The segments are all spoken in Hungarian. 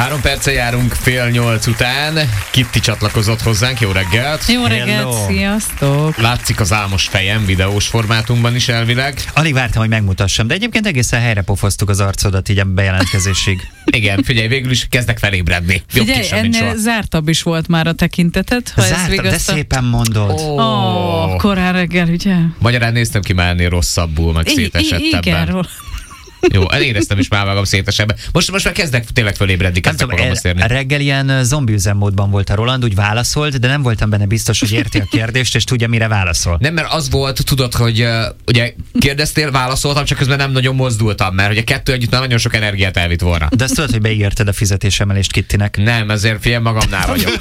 3 perccel járunk 7:30 után. Kitti csatlakozott hozzánk, jó reggelt! Jó reggelt, sziasztok! Látszik az álmos fejem videós formátumban is elvileg. Alig vártam, hogy megmutassam, de egyébként egészen helyre pofoztuk az arcodat így a bejelentkezésig. Igen, figyelj, végül is kezdek felébredni. Figyelj, ennél zártabb is volt már a tekinteted. Zártabb, de szépen mondod. Korán reggel, ugye? Magyarán néztem ki már ennél rosszabbul, meg szétesettebben. Igen, jó, eléreztem is már magam szétesebben. Most már kezdek tényleg fölébredni, kezdek magamhoz térni. Reggel ilyen zombi üzemmódban volt a Roland, úgy válaszolt, de nem voltam benne biztos, hogy érti a kérdést, és tudja, mire válaszol. Nem, mert az volt, tudod, hogy ugye kérdeztél, válaszoltam, csak közben nem nagyon mozdultam, mert hogy a kettő együtt nagyon sok energiát elvitt volna. De azt tudod, hogy beígérted a fizetésemelést Kittinek. Nem, ezért figyelj, magamnál vagyok.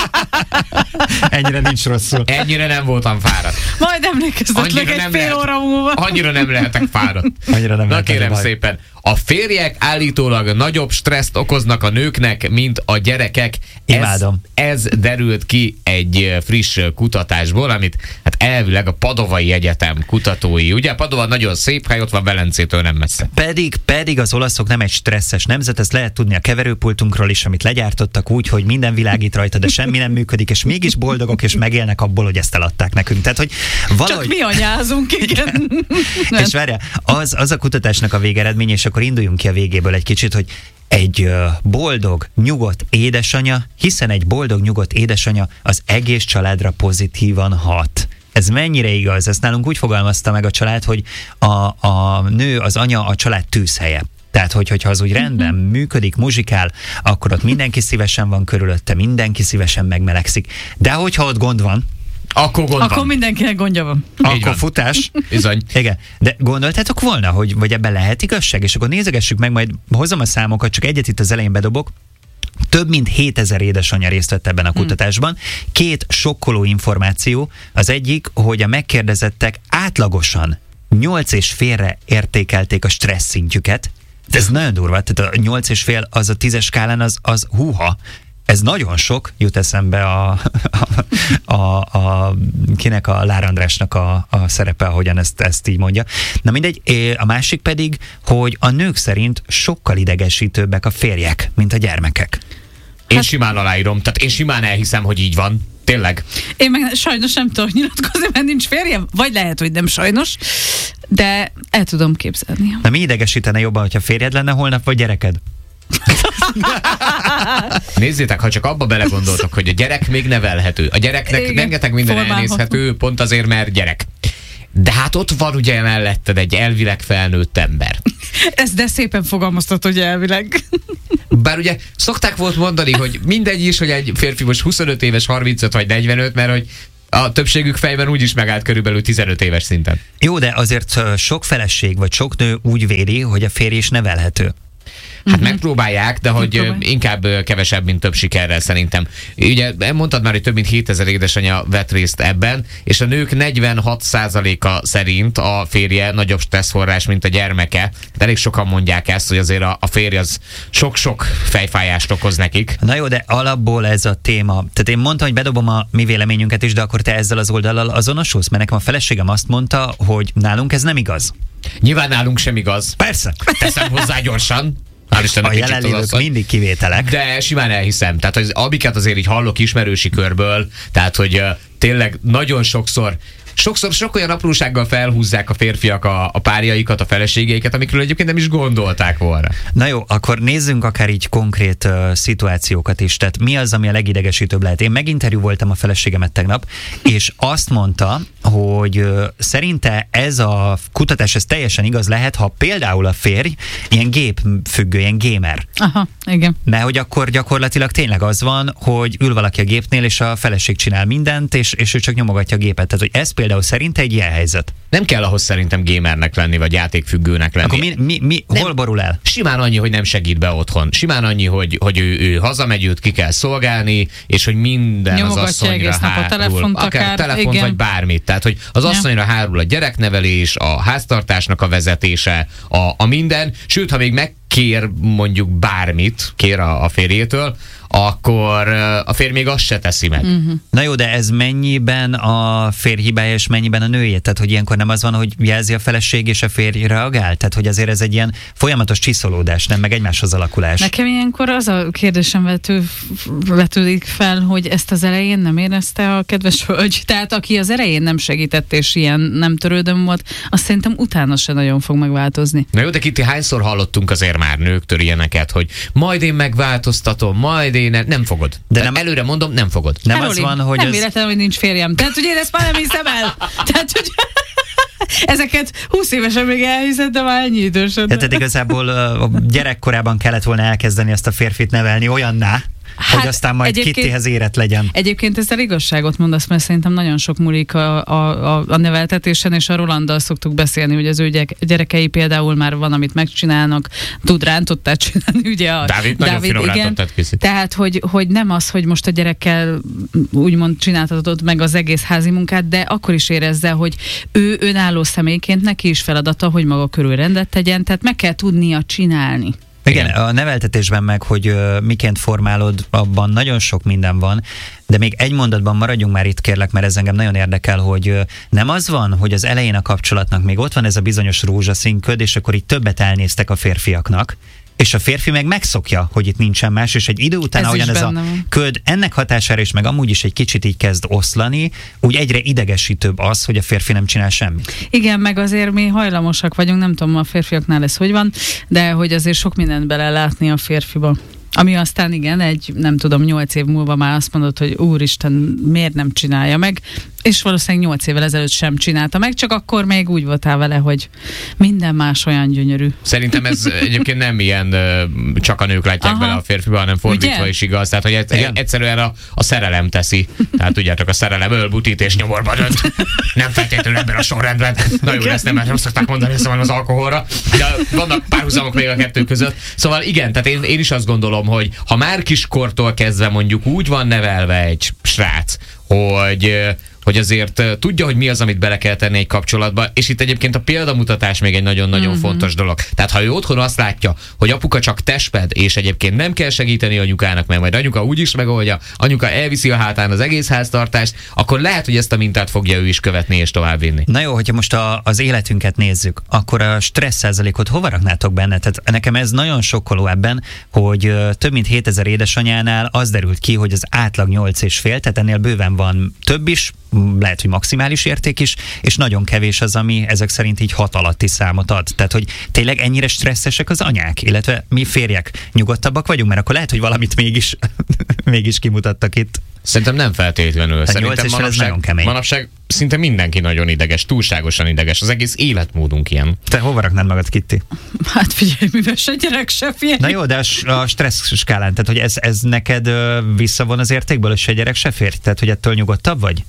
Ennyire nincs rosszul. Ennyire nem voltam fáradt. Majd emlékeztetlek egy fél óra múlva. Annyira nem lehetek fáradt. Annyira nem Na kérem szépen. A férjek állítólag nagyobb stresszt okoznak a nőknek, mint a gyerekek. Imádom. Ez derült ki egy friss kutatásból, amit hát elvileg a Padovai Egyetem kutatói. Ugye Padova nagyon szép hely, ott van Velencétől nem messze. Pedig az olaszok nem egy stresszes nemzet, ezt lehet tudni a keverőpultunkról is, amit legyártottak úgy, hogy minden világít rajta, de semmi nem működik, és mégis boldogok, és megélnek abból, hogy ezt eladták nekünk. Tehát, hogy valahogy... Csak mi anyázunk, igen. És várjál, az a kutatásnak a végeredmény, és akkor induljunk ki a végéből egy kicsit, hogy egy boldog, nyugodt édesanya, hiszen egy boldog, nyugodt édesanya az egész családra pozitívan hat. Ez mennyire igaz? Ezt nálunk úgy fogalmazta meg a család, hogy a nő, az anya a család tűzhelye. Tehát, hogyha az úgy rendben működik, muzsikál, akkor ott mindenki szívesen van körülötte, mindenki szívesen megmelegszik. De hogyha ott gond van, akkor mindenkinek gondja van. Akkor futás. Bizony. Igen. De gondoltátok volna, hogy ebben lehet igazság? És akkor nézegessük meg, majd hozom a számokat, csak egyet itt az elején bedobok. Több mint 7000 édesanyja részt vett ebben a kutatásban. 2 sokkoló információ. Az egyik, hogy a megkérdezettek átlagosan 8,5-re értékelték a stressz szintjüket. Ez nagyon durva. Tehát a 8,5 az a 10-es skálán az húha. Ez nagyon sok, jut eszembe kinek a Lár Andrásnak a szerepe, ahogyan ezt így mondja. Na mindegy, a másik pedig, hogy a nők szerint sokkal idegesítőbbek a férjek, mint a gyermekek. Én simán aláírom, tehát én simán elhiszem, hogy így van. Tényleg. Én meg sajnos nem tudok nyilatkozni, mert nincs férjem, vagy lehet, hogy nem sajnos, de el tudom képzelni. Na mi idegesítene jobban, hogyha férjed lenne holnap, vagy gyereked? Nézzétek, ha csak abba belegondoltok, hogy a gyerek még nevelhető. A gyereknek rengeteg minden elnézhető, pont azért, mert gyerek. De hát ott van ugye melletted egy elvileg felnőtt ember. Ez de szépen fogalmaztat, hogy elvileg. Bár ugye szokták volt mondani, hogy mindegy is, hogy egy férfi most 25 éves, 35 vagy 45, mert hogy a többségük fejben úgyis megállt körülbelül 15 éves szinten. Jó, de azért sok feleség vagy sok nő úgy véli, hogy a férj is nevelhető. Hát megpróbálják, de hogy inkább kevesebb, mint több sikerrel szerintem. Ugye mondtad már, hogy több mint 7000 édesanyja vett részt ebben, és a nők 46%-a szerint a férje nagyobb stresszforrás, mint a gyermeke. De elég sokan mondják ezt, hogy azért a férj az sok-sok fejfájást okoz nekik. Na jó, de alapból ez a téma. Tehát én mondtam, hogy bedobom a mi véleményünket is, de akkor te ezzel az oldallal azonosulsz? Mert nekem a feleségem azt mondta, hogy nálunk ez nem igaz. Nyilván nálunk sem igaz. Persze. Teszem hozzá gyorsan. A jelenlévők mindig kivételek. De simán elhiszem. Tehát az, amiket azért így hallok ismerősi körből, tehát hogy tényleg nagyon sokszor sok olyan aprósággal felhúzzák a férfiak a párjaikat, a feleségeiket, amikről egyébként nem is gondolták volna. Na jó, akkor nézzünk akár így konkrét szituációkat is. Tehát mi az, ami a legidegesítőbb lehet? Én meginterjú voltam a feleségemet tegnap, és azt mondta, hogy szerinte ez a kutatás ez teljesen igaz lehet, ha például a férj ilyen gépfüggő, ilyen gamer. Aha, igen. Mert hogy akkor gyakorlatilag tényleg az van, hogy ül valaki a gépnél, és a feleség csinál mindent, és ő csak nyomogatja a gépet. Tehát, hogy ez például szerint egy ilyen helyzet. Nem kell ahhoz szerintem gamernek lenni, vagy játékfüggőnek lenni. Akkor hol borul el? Simán annyi, hogy nem segít be otthon. Simán annyi, hogy ő hazamegy, őt ki kell szolgálni, és hogy minden nyomogatja az asszonyra hárul. Akár telefont, igen. Vagy bármit. Tehát, hogy az asszonyra hárul a gyereknevelés, a háztartásnak a vezetése, a minden. Sőt, ha még kér mondjuk bármit, kér a férjétől, akkor a férj még azt se teszi meg. Na jó, de ez mennyiben a férj hibája, és mennyiben a nője? Tehát, hogy ilyenkor nem az van, hogy jelzi a feleség, és a férj reagál? Tehát, hogy azért ez egy ilyen folyamatos csiszolódás, nem meg egymáshoz alakulás. Nekem ilyenkor az a kérdésem vetődik fel, hogy ezt az elején nem érezte a kedves hölgy. Tehát aki az elején nem segített, és ilyen nem törődöm volt, azt szerintem utána se nagyon fog megváltozni. Na jó, de Kitti, hányszor hallottunk azért már nőktől ilyeneket, hogy majd én megváltoztatom, majd én nem fogod. De nem, előre mondom, nem fogod. Nem az van, hogy nem véletlen, hogy nincs férjem. Tehát, hogy én ezt már nem hiszem el. Tehát, hogy ezeket 20 évesen még elhiszed, de már ennyi idősen. Tehát igazából a gyerekkorában kellett volna elkezdeni ezt a férfit nevelni olyanná, hogy aztán majd Kittihez érett legyen. Egyébként ezzel igazságot mondasz, mert szerintem nagyon sok múlik a neveltetésen, és a Rolanddal szoktuk beszélni, hogy az ő gyerekei például már van, amit megcsinálnak, tud rántottát csinálni, ugye a Dávid nagyon finom rántottát készít. Tehát, hogy nem az, hogy most a gyerekkel úgymond csináltatod meg az egész házi munkát, de akkor is érezze, hogy ő önálló személyként neki is feladata, hogy maga körül rendet tegyen, tehát meg kell tudnia csinálni. Igen, a neveltetésben meg, hogy miként formálod, abban nagyon sok minden van, de még egy mondatban maradjunk már itt, kérlek, mert ez engem nagyon érdekel, hogy nem az van, hogy az elején a kapcsolatnak még ott van ez a bizonyos rózsaszín köd, és akkor így többet elnéztek a férfiaknak, és a férfi meg megszokja, hogy itt nincsen más, és egy idő után, ahogyan ez a köd ennek hatására is, meg amúgy is egy kicsit így kezd oszlani, úgy egyre idegesítőbb az, hogy a férfi nem csinál semmit. Igen, meg azért mi hajlamosak vagyunk, nem tudom, a férfiaknál ez hogy van, de hogy azért sok mindent belelátni a férfiba. Ami aztán igen, nem tudom, 8 év múlva már azt mondod, hogy úristen, miért nem csinálja meg, és valószínűleg 8 évvel ezelőtt sem csinálta meg, csak akkor még úgy voltál vele, hogy minden más olyan gyönyörű. Szerintem ez egyébként nem ilyen csak a nők látják bele a férfiba, hanem fordítva is igaz. Tehát, hogy egyszerűen a szerelem teszi. Tehát tudjátok, a szerelem ölbutít és nyomorba dönt. Nem feltétlenül ebben a sorrendben. Na jó, ezt nem szokták mondani, szóval az alkoholra. De vannak párhuzamok még a kettő között. Szóval igen, tehát én is azt gondolom, hogy ha már kiskortól kezdve mondjuk úgy van nevelve egy srác, hogy azért tudja, hogy mi az, amit bele kell tenni egy kapcsolatba, és itt egyébként a példamutatás még egy nagyon-nagyon fontos dolog. Tehát ha ő otthon azt látja, hogy apuka csak tesped, és egyébként nem kell segíteni anyukának, mert majd anyuka úgyis megoldja, anyuka elviszi a hátán az egész háztartást, akkor lehet, hogy ezt a mintát fogja ő is követni és továbbvinni. Na jó, hogyha most az életünket nézzük, akkor a stressz százalékot hova raknátok benne? Tehát nekem ez nagyon sokkoló ebben, hogy több mint 7000 édesanyánál az derült ki, hogy az átlag 8,5, tehát ennél bőven van több is, lehet, hogy maximális érték is, és nagyon kevés az, ami ezek szerint így 6 alatti számot ad. Tehát, hogy tényleg ennyire stresszesek az anyák, illetve mi férjek nyugodtabbak vagyunk, mert akkor lehet, hogy valamit mégis kimutattak itt. Szerintem nem feltétlenül. Szerintem manapság szinte mindenki nagyon ideges, túlságosan ideges. Az egész életmódunk ilyen. Te hova raknád magad, Kitti? Hát figyelj, mivel se gyerek, se férj. Na jó, de a stressz skálán, tehát hogy ez neked visszavon az értékből, hogy se gyerek, se férj? Tehát, hogy ettől nyugodtabb vagy?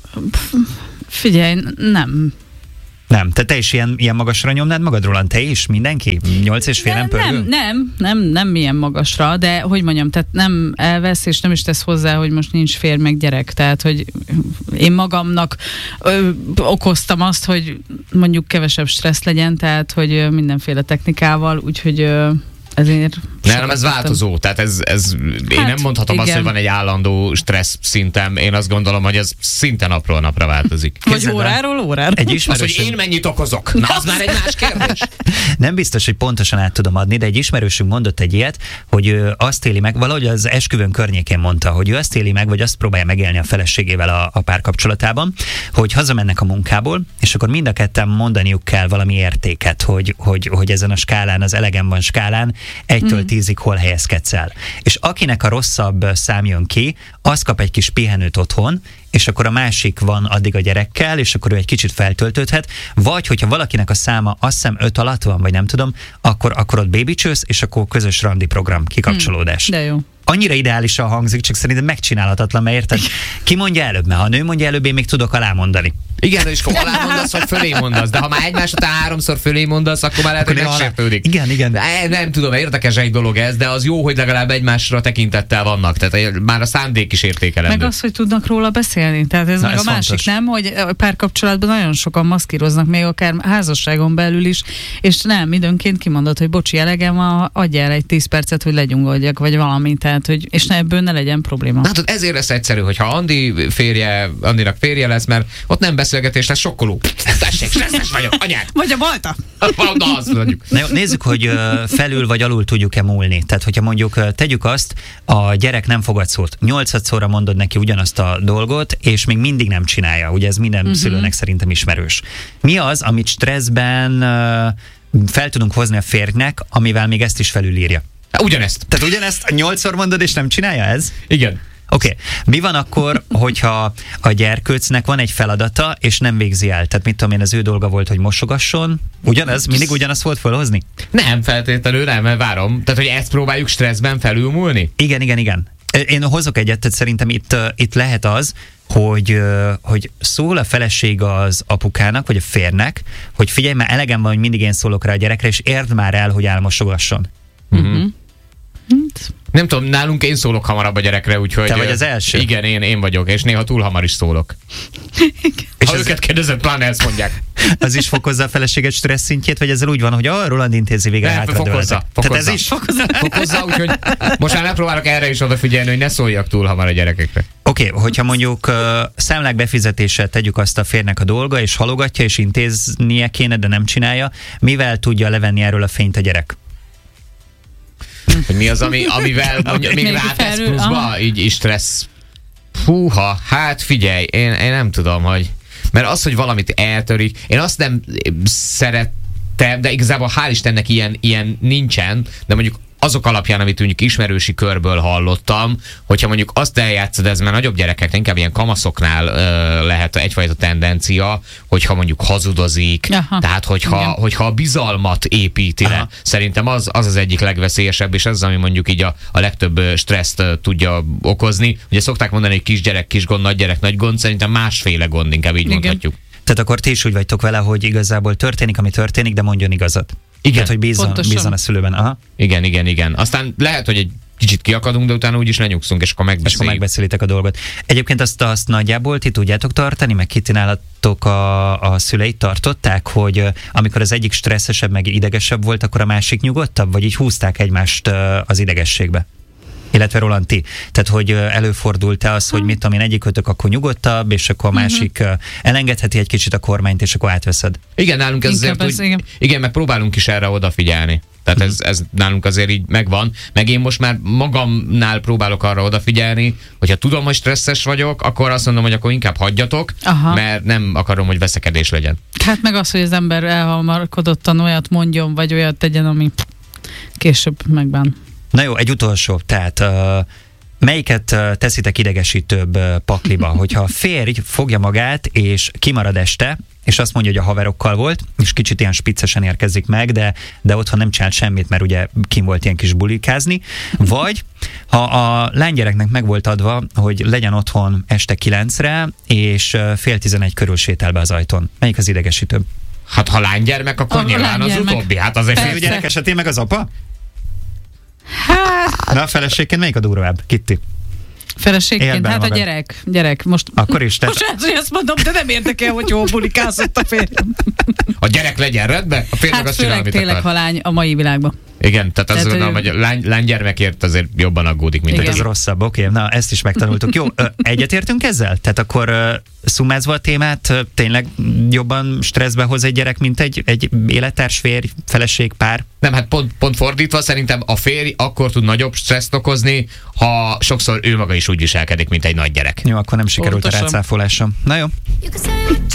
Figyelj, nem. Nem, te is ilyen magasra nyomnád magad, Roland? Te is? Mindenki? 8,5 pörgő? Nem ilyen magasra, de hogy mondjam, tehát nem elvesz, és nem is tesz hozzá, hogy most nincs férj meg gyerek. Tehát, hogy én magamnak okoztam azt, hogy mondjuk kevesebb stressz legyen, tehát, hogy mindenféle technikával, úgyhogy ezért... Nem, ez változó, tehát én nem mondhatom azt, hogy van egy állandó stressz szintem, én azt gondolom, hogy ez szinte napról napra változik. Vagy óráról órára. Az, hogy én mennyit okozok, na az már egy más kérdés. Nem biztos, hogy pontosan át tudom adni, de egy ismerősünk mondott egy ilyet, hogy ő azt éli meg, valahogy az esküvőn környékén mondta, hogy ő azt éli meg, vagy azt próbálja megélni a feleségével a párkapcsolatában, hogy hazamennek a munkából, és akkor mind a ketten mondaniuk kell valami értéket, hogy ezen a skálán, az elegem van skálán, 1-től 10-ig hol helyezkedsz el. És akinek a rosszabb szám jön ki, az kap egy kis pihenőt otthon, és akkor a másik van addig a gyerekkel, és akkor ő egy kicsit feltöltődhet, vagy hogyha valakinek a száma azt hiszem 5 alatt van, vagy nem tudom, akkor ott babycsősz, és akkor közös randi program, kikapcsolódás. De jó. Annyira ideálisan hangzik, csak szerintem megcsinálhatatlan, mert érted? Ki mondja előbb? Mert ha a nő mondja előbb, én még tudok alámondani. Igen, és akkor alá mondasz, vagy fölé mondasz, de ha már egymás után 3-szor fölé mondasz, akkor már lehet, hogy megsértődik. Igen. Nem tudom, érdekes egy dolog ez, de az jó, hogy legalább egymásra tekintettel vannak, tehát már a szándék is értékelendő. Meg az, hogy tudnak róla beszélni. Tehát ez meg a másik, fontos. Nem, hogy párkapcsolatban nagyon sokan maszkíroznak, még akár házasságon belül is, és nem, időnként kimondod, hogy bocsi, elegem van, adj el egy 10 percet, hogy legyungodjak, vagy valami, tehát, hogy, és ebből ne legyen probléma. Hát ezért lesz egyszerű, hogyha Andinak férje lesz, mert ott nem beszélgetés lesz, sokkoló. Tessék, stresszes vagyok, anyád! Vagy a balta! Na, azt mondjuk. Na jó, nézzük, hogy felül vagy alul tudjuk-e múlni. Tehát, hogyha mondjuk tegyük azt, a gyerek nem fogad szót. 8-szorra mondod neki ugyanazt a dolgot, és még mindig nem csinálja. Ugye ez minden szülőnek szerintem ismerős. Mi az, amit stresszben fel tudunk hozni a férjnek, amivel még ezt is felülírja? Ugyanezt. Tehát ugyanezt 8-szor mondod, és nem csinálja ez? Igen. Oké. Mi van akkor, hogyha a gyerkőcnek van egy feladata, és nem végzi el? Tehát mit tudom én, az ő dolga volt, hogy mosogasson? Ugyanez? Mindig ugyanazt volt felhozni? Nem feltétlenül, nem, mert várom. Tehát, hogy ezt próbáljuk stresszben felülmúlni? Igen. Én hozok egyet, tehát szerintem itt lehet az, hogy szól a feleség az apukának, vagy a férnek, hogy figyelj, már elegem van, hogy mindig én szólok rá a gyerekre, és érd már el, hogy elmosogasson. Nem tudom, nálunk én szólok hamarabb a gyerekre, úgyhogy... Te vagy az első? Igen, én vagyok, és néha túl hamar is szólok. És ha őket kérdezed, pláne ezt mondják. Az is fokozza a feleséget stressz szintjét, vagy ezzel úgy van, hogy Roland intézi végre hátradőlete. Tehát ez is fokozza, úgyhogy most már megpróbálok erre is odafigyelni, hogy ne szóljak túl hamar a gyerekekre. Oké, hogyha mondjuk számlák befizetéssel tegyük azt a férnek a dolga, és halogatja, és intéznie kéne, de nem csinálja, mivel tudja levenni erről a fényt a gyerek? Hogy mi az, amivel mondja, még rátesz pluszba, így stressz. Húha, hát figyelj, én nem tudom, hogy... Mert az, hogy valamit eltörik, én azt nem szerettem, de igazából hál' Istennek ilyen nincsen, de mondjuk azok alapján, amit mondjuk ismerősi körből hallottam, hogyha mondjuk azt eljátszod, ez már nagyobb gyerekek, inkább ilyen kamaszoknál lehet egyfajta tendencia, hogyha mondjuk hazudozik, tehát hogyha a bizalmat építi le. Szerintem az egyik legveszélyesebb, és ez, ami mondjuk így a legtöbb stresszt tudja okozni. Ugye szokták mondani, hogy kisgyerek, kis gond, nagygyerek, nagy gond, szerintem másféle gond, inkább így mondhatjuk. Tehát akkor ti is úgy vagytok vele, hogy igazából történik, ami történik, de mondjon igazat. Igen, tehát, hogy bízzon a szülőben. Aha. Igen. Aztán lehet, hogy egy kicsit kiakadunk, de utána úgyis lenyugszunk, és akkor megbeszéljük. És akkor megbeszélitek a dolgot. Egyébként azt nagyjából ti tudjátok tartani, meg kitinálatok a szüleit tartották, hogy amikor az egyik stresszesebb, meg idegesebb volt, akkor a másik nyugodtabb, vagy így húzták egymást az idegességbe? Illetve Roland, ti. Tehát, hogy előfordult-e az, hogy mit tudom én, egyikőtök akkor nyugodtabb, és akkor a másik elengedheti egy kicsit a kormányt, és akkor átveszed. Igen, nálunk ez azért, igen, meg próbálunk is erre odafigyelni. Tehát ez nálunk azért így megvan. Meg én most már magamnál próbálok arra odafigyelni, hogyha tudom, hogy stresszes vagyok, akkor azt mondom, hogy akkor inkább hagyjatok, mert nem akarom, hogy veszekedés legyen. Hát meg az, hogy az ember elhamarkodottan olyat mondjon, vagy olyat tegyen, ami később megbán. Na jó, egy utolsó, tehát melyiket teszitek idegesítőbb pakliba, hogyha a férj fogja magát, és kimarad este, és azt mondja, hogy a haverokkal volt, és kicsit ilyen spiccesen érkezik meg, de otthon nem csinált semmit, mert ugye kim volt ilyen kis bulikázni, vagy ha a lánygyereknek meg volt adva, hogy legyen otthon este 9-re, és 10:30 körül sétál be az ajtón. Melyik az idegesítőbb? Hát ha lánygyermek, akkor nyilván az utóbbi. Hát azért fiúgyerek esetén meg az apa? Na, a feleségként melyik a durvább, Kitti? Feleségként? Hát magad. A gyerek. Most akkor is. Most lehet, hogy azt mondom, de nem érdekel, hogy hol bulikászott a férjem. A gyerek legyen rendben, a férjnek azt csinál, amit tényleg, ha lány a mai világban. Igen, tehát azt gondolom, hogy a lánygyermekért azért jobban aggódik, mint ez rosszabb. Oké, na ezt is megtanultuk. Jó, egyetértünk ezzel? Tehát akkor szumázva a témát, tényleg jobban stresszbe hoz egy gyerek, mint egy élettárs, férj, feleség, pár? Nem, hát pont fordítva, szerintem a férj akkor tud nagyobb stresszt okozni, ha sokszor ő maga is úgy viselkedik, mint egy nagy gyerek. Jó, akkor nem sikerült a rácáfolásom. Na jó.